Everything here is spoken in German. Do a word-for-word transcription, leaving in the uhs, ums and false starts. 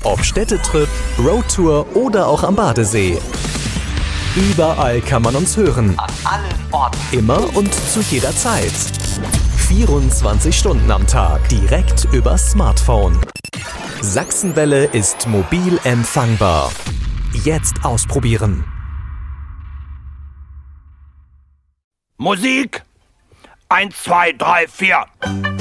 Ob Städtetrip, Roadtour oder auch am Badesee. Überall kann man uns hören. An allen Orten. Immer und zu jeder Zeit. vierundzwanzig Stunden am Tag. Direkt übers Smartphone. Sachsenwelle ist mobil empfangbar. Jetzt ausprobieren. Musik. Eins, zwei, drei, vier.